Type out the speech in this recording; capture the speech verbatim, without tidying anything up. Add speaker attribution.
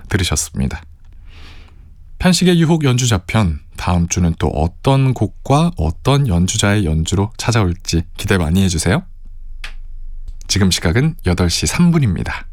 Speaker 1: 들으셨습니다. 편식의 유혹 연주자편, 다음 주는 또 어떤 곡과 어떤 연주자의 연주로 찾아올지 기대 많이 해주세요. 지금 시각은 여덟 시 삼 분입니다.